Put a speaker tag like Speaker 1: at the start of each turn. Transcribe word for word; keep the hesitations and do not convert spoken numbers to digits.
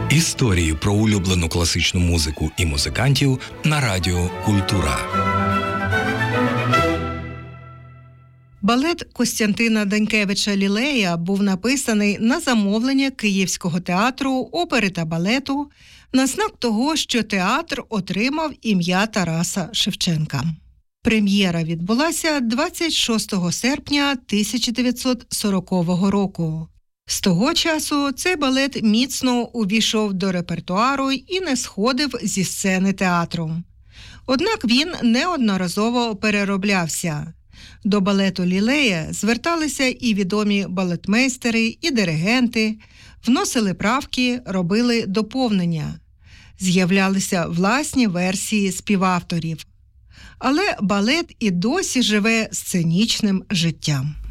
Speaker 1: Історії про улюблену класичну музику і музикантів на радіо «Культура».
Speaker 2: Балет Костянтина Данькевича «Лілея» був написаний на замовлення Київського театру опери та балету на знак того, що театр отримав ім'я Тараса Шевченка. Прем'єра відбулася двадцять шостого серпня тисяча дев'ятсот сорокового року. З того часу цей балет міцно увійшов до репертуару і не сходив зі сцени театру. Однак він неодноразово перероблявся. До балету «Лілея» зверталися і відомі балетмейстери, і диригенти, вносили правки, робили доповнення. З'являлися власні версії співавторів. Але балет і досі живе сценічним життям.